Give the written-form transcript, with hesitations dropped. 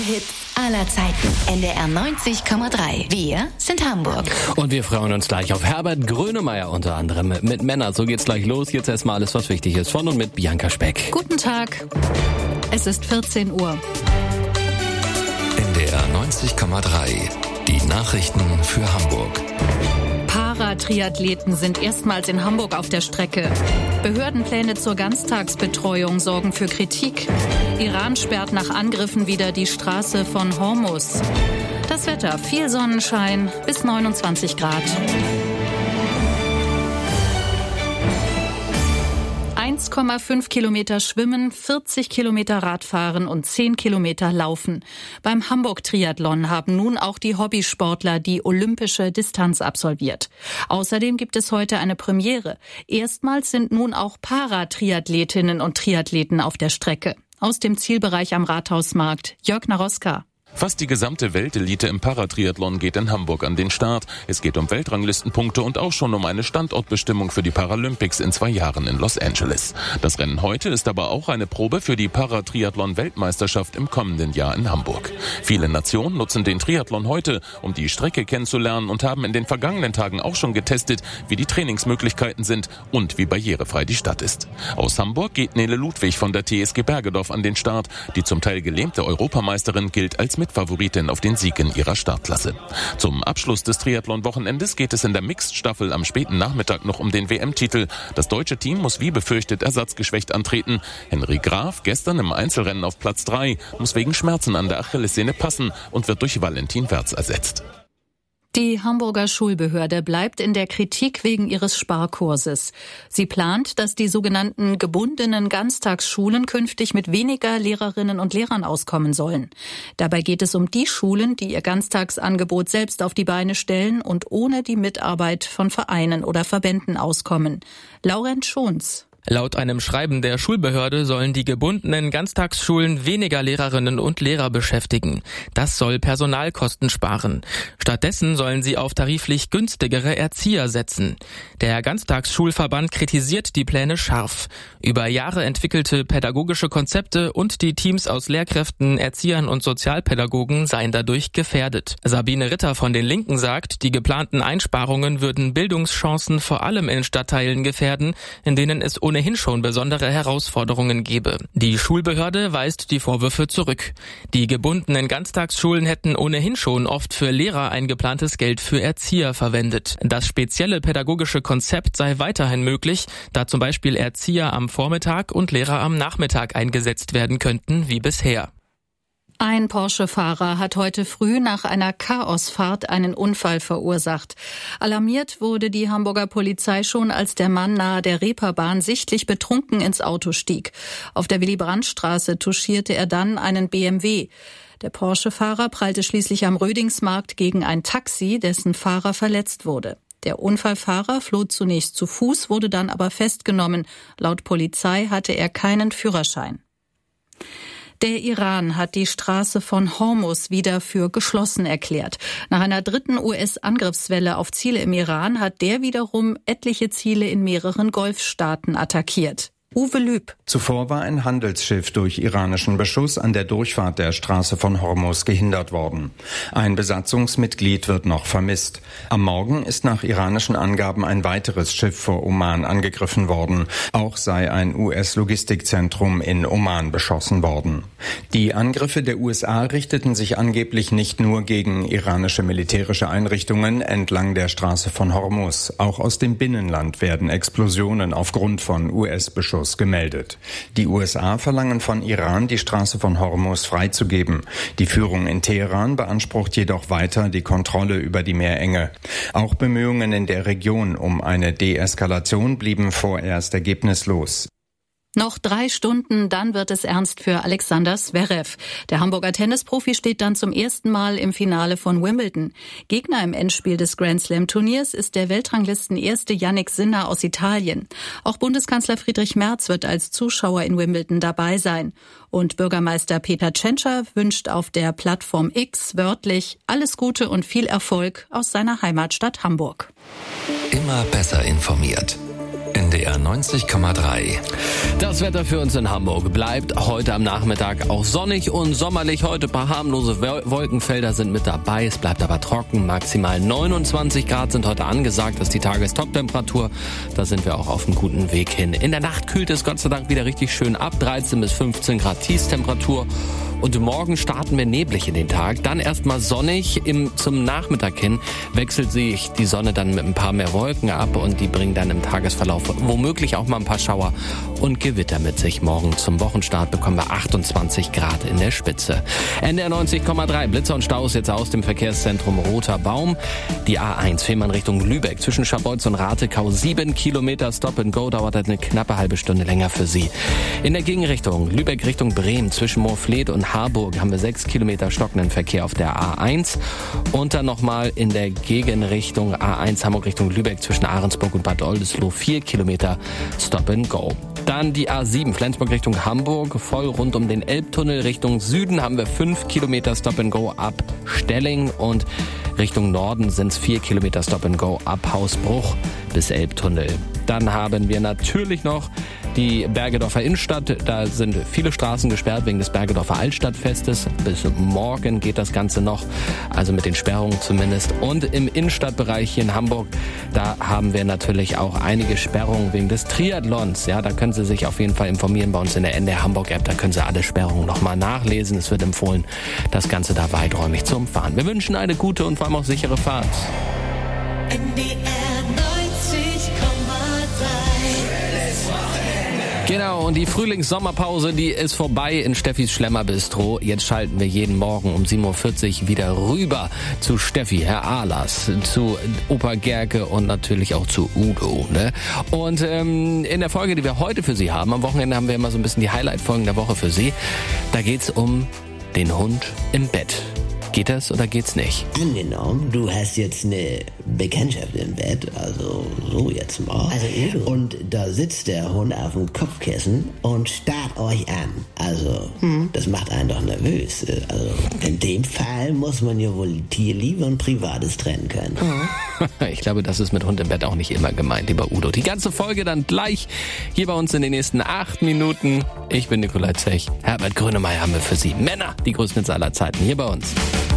Hits aller Zeiten. NDR 90,3. Wir sind Hamburg. Und wir freuen uns gleich auf Herbert Grönemeyer unter anderem mit Männer. So geht's gleich los. Jetzt erstmal alles, was wichtig ist. Von und mit Bianca Speck. Guten Tag. Es ist 14 Uhr. NDR 90,3. Die Nachrichten für Hamburg. Paratriathleten sind erstmals in Hamburg auf der Strecke. Behördenpläne zur Ganztagsbetreuung sorgen für Kritik. Iran sperrt nach Angriffen wieder die Straße von Hormuz. Das Wetter, viel Sonnenschein, bis 29 Grad. 1,5 Kilometer schwimmen, 40 Kilometer Radfahren und 10 Kilometer laufen. Beim Hamburg-Triathlon haben nun auch die Hobbysportler die olympische Distanz absolviert. Außerdem gibt es heute eine Premiere. Erstmals sind nun auch Paratriathletinnen und Triathleten auf der Strecke. Aus dem Zielbereich am Rathausmarkt, Jörg Naroska. Fast die gesamte Weltelite im Paratriathlon geht in Hamburg an den Start. Es geht um Weltranglistenpunkte und auch schon um eine Standortbestimmung für die Paralympics in 2 Jahren in Los Angeles. Das Rennen heute ist aber auch eine Probe für die Paratriathlon-Weltmeisterschaft im kommenden Jahr in Hamburg. Viele Nationen nutzen den Triathlon heute, um die Strecke kennenzulernen und haben in den vergangenen Tagen auch schon getestet, wie die Trainingsmöglichkeiten sind und wie barrierefrei die Stadt ist. Aus Hamburg geht Nele Ludwig von der TSG Bergedorf an den Start. Die zum Teil gelähmte Europameisterin gilt als Mitfavoritin auf den Sieg in ihrer Startklasse. Zum Abschluss des Triathlon-Wochenendes geht es in der Mixed-Staffel am späten Nachmittag noch um den WM-Titel. Das deutsche Team muss wie befürchtet ersatzgeschwächt antreten. Henry Graf, gestern im Einzelrennen auf Platz 3, muss wegen Schmerzen an der Achillessehne passen und wird durch Valentin Wertz ersetzt. Die Hamburger Schulbehörde bleibt in der Kritik wegen ihres Sparkurses. Sie plant, dass die sogenannten gebundenen Ganztagsschulen künftig mit weniger Lehrerinnen und Lehrern auskommen sollen. Dabei geht es um die Schulen, die ihr Ganztagsangebot selbst auf die Beine stellen und ohne die Mitarbeit von Vereinen oder Verbänden auskommen. Laurent Schons. Laut einem Schreiben der Schulbehörde sollen die gebundenen Ganztagsschulen weniger Lehrerinnen und Lehrer beschäftigen. Das soll Personalkosten sparen. Stattdessen sollen sie auf tariflich günstigere Erzieher setzen. Der Ganztagsschulverband kritisiert die Pläne scharf. Über Jahre entwickelte pädagogische Konzepte und die Teams aus Lehrkräften, Erziehern und Sozialpädagogen seien dadurch gefährdet. Sabine Ritter von den Linken sagt, die geplanten Einsparungen würden Bildungschancen vor allem in Stadtteilen gefährden, in denen es ohnehin schon besondere Herausforderungen gebe. Die Schulbehörde weist die Vorwürfe zurück. Die gebundenen Ganztagsschulen hätten ohnehin schon oft für Lehrer eingeplantes Geld für Erzieher verwendet. Das spezielle pädagogische Konzept sei weiterhin möglich, da zum Beispiel Erzieher am Vormittag und Lehrer am Nachmittag eingesetzt werden könnten, wie bisher. Ein Porsche-Fahrer hat heute früh nach einer Chaosfahrt einen Unfall verursacht. Alarmiert wurde die Hamburger Polizei schon, als der Mann nahe der Reeperbahn sichtlich betrunken ins Auto stieg. Auf der Willy-Brandt-Straße touchierte er dann einen BMW. Der Porsche-Fahrer prallte schließlich am Rödingsmarkt gegen ein Taxi, dessen Fahrer verletzt wurde. Der Unfallfahrer floh zunächst zu Fuß, wurde dann aber festgenommen. Laut Polizei hatte er keinen Führerschein. Der Iran hat die Straße von Hormuz wieder für geschlossen erklärt. Nach einer dritten US-Angriffswelle auf Ziele im Iran hat der wiederum etliche Ziele in mehreren Golfstaaten attackiert. Uwe Lüb. Zuvor war ein Handelsschiff durch iranischen Beschuss an der Durchfahrt der Straße von Hormuz gehindert worden. Ein Besatzungsmitglied wird noch vermisst. Am Morgen ist nach iranischen Angaben ein weiteres Schiff vor Oman angegriffen worden. Auch sei ein US-Logistikzentrum in Oman beschossen worden. Die Angriffe der USA richteten sich angeblich nicht nur gegen iranische militärische Einrichtungen entlang der Straße von Hormuz. Auch aus dem Binnenland werden Explosionen aufgrund von US-Beschuss gemeldet. Die USA verlangen von Iran, die Straße von Hormuz freizugeben. Die Führung in Teheran beansprucht jedoch weiter die Kontrolle über die Meerenge. Auch Bemühungen in der Region um eine Deeskalation blieben vorerst ergebnislos. Noch 3 Stunden, dann wird es ernst für Alexander Zverev. Der Hamburger Tennisprofi steht dann zum ersten Mal im Finale von Wimbledon. Gegner im Endspiel des Grand-Slam-Turniers ist der Weltranglisten-Erste Jannik Sinner aus Italien. Auch Bundeskanzler Friedrich Merz wird als Zuschauer in Wimbledon dabei sein. Und Bürgermeister Peter Tschentscher wünscht auf der Plattform X wörtlich alles Gute und viel Erfolg aus seiner Heimatstadt Hamburg. Immer besser informiert. NDR 90,3. Das Wetter für uns in Hamburg bleibt heute am Nachmittag auch sonnig und sommerlich. Heute ein paar harmlose Wolkenfelder sind mit dabei. Es bleibt aber trocken. Maximal 29 Grad sind heute angesagt. Das ist die Tagestoptemperatur. Da sind wir auch auf einem guten Weg hin. In der Nacht kühlt es Gott sei Dank wieder richtig schön ab. 13 bis 15 Grad Tiefstemperatur. Und morgen starten wir neblig in den Tag. Dann erstmal sonnig. Zum Nachmittag hin wechselt sich die Sonne dann mit ein paar mehr Wolken ab. Und die bringen dann im Tagesverlauf womöglich auch mal ein paar Schauer und Gewitter mit sich. Morgen zum Wochenstart bekommen wir 28 Grad in der Spitze. NDR 90,3. Blitzer und Staus jetzt aus dem Verkehrszentrum Roter Baum. Die A1 Fehmarn Richtung Lübeck. Zwischen Scharbeutz und Ratekau 7 Kilometer Stop and Go. Dauert eine knappe halbe Stunde länger für Sie. In der Gegenrichtung Lübeck Richtung Bremen. Zwischen Moorfleet und Harburg haben wir 6 Kilometer stockenden Verkehr auf der A1. Und dann nochmal in der Gegenrichtung A1 Hamburg Richtung Lübeck zwischen Ahrensburg und Bad Oldesloe 4 Kilometer Stop and Go. Dann die A7 Flensburg Richtung Hamburg, voll rund um den Elbtunnel. Richtung Süden haben wir 5 Kilometer Stop and Go ab Stelling und Richtung Norden sind es 4 Kilometer Stop and Go ab Hausbruch bis Elbtunnel. Dann haben wir natürlich noch die Bergedorfer Innenstadt. Da sind viele Straßen gesperrt wegen des Bergedorfer Altstadtfestes. Bis morgen geht das Ganze noch, also mit den Sperrungen zumindest. Und im Innenstadtbereich hier in Hamburg, da haben wir natürlich auch einige Sperrungen wegen des Triathlons. Ja, da können Sie sich auf jeden Fall informieren bei uns in der NDR Hamburg App. Da können Sie alle Sperrungen nochmal nachlesen. Es wird empfohlen, das Ganze da weiträumig zu umfahren. Wir wünschen eine gute und vor allem auch sichere Fahrt. NDR 90,3. Genau, und die Frühlings-Sommerpause, die ist vorbei in Steffis Schlemmer-Bistro. Jetzt schalten wir jeden Morgen um 7.40 Uhr wieder rüber zu Steffi, Herr Ahlers, zu Opa Gerke und natürlich auch zu Udo. Ne? Und in der Folge, die wir heute für Sie haben, am Wochenende haben wir immer so ein bisschen die Highlight-Folgen der Woche für Sie. Da geht's um den Hund im Bett. Geht das oder geht's nicht? Angenommen, du hast jetzt eine Bekanntschaft im Bett, also so jetzt mal. Also Udo. Und da sitzt der Hund auf dem Kopfkissen und starrt euch an. Also, das macht einen doch nervös. Also, in dem Fall muss man ja wohl Tierliebe und Privates trennen können. Ich glaube, das ist mit Hund im Bett auch nicht immer gemeint, lieber Udo. Die ganze Folge dann gleich hier bei uns in den nächsten 8 Minuten. Ich bin Nikolai Zech. Herbert Grönemeyer haben wir für Sie. Männer, die größten aller Zeiten hier bei uns.